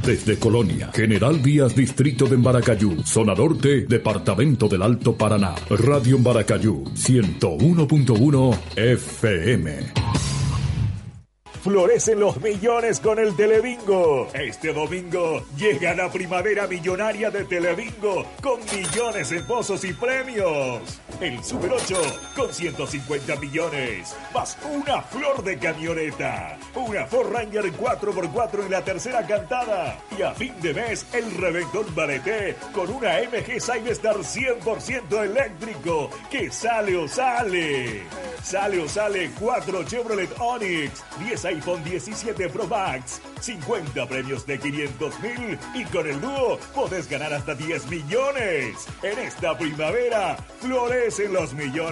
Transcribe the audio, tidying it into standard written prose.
Desde Colonia, General Vías, Distrito de Embaracayú, Zona Norte, Departamento del Alto Paraná. Radio Embaracayú, 101.1 FM. Florecen los millones con el Telebingo. Este domingo llega la primavera millonaria de Telebingo con millones en pozos y premios. El Super 8 con 150 millones, más una flor de camioneta, una Ford Ranger 4x4 en la tercera cantada. Y a fin de mes, el reventón Baleté con una MG Cyberstar 100% eléctrico. Que sale o sale. Sale o sale 4 Chevrolet Onix, 10 iPhone 17 Pro Max, 50 premios de 500,000 y con el dúo podés ganar hasta 10 millones. En esta primavera florecen los millones.